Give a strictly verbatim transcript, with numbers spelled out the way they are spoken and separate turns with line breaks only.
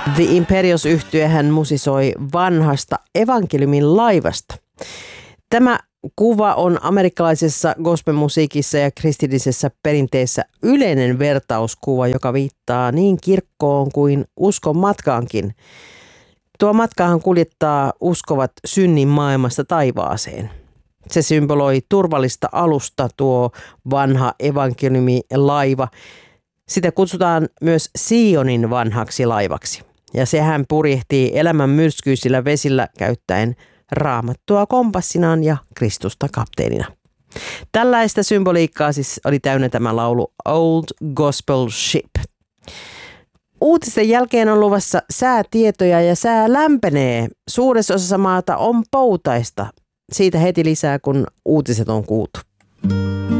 The Imperios-yhtyehän musisoi vanhasta evankeliumin laivasta. Tämä kuva on amerikkalaisessa gospelmusiikissa ja kristillisessä perinteessä yleinen vertauskuva, joka viittaa niin kirkkoon kuin uskon matkaankin. Tuo matkahan kuljettaa uskovat synnin maailmasta taivaaseen. Se symboloi turvallista alusta, tuo vanha evankeliumilaiva. Sitä kutsutaan myös Sionin vanhaksi laivaksi. Ja sehän purjehtii elämän myrskyisillä vesillä käyttäen Raamattua kompassinaan ja Kristusta kapteenina. Tällaista symboliikkaa siis oli täynnä tämä laulu Old Gospel Ship. Uutisten jälkeen on luvassa säätietoja ja sää lämpenee. Suuressa osassa maata on poutaista. Siitä heti lisää, kun uutiset on kuultu.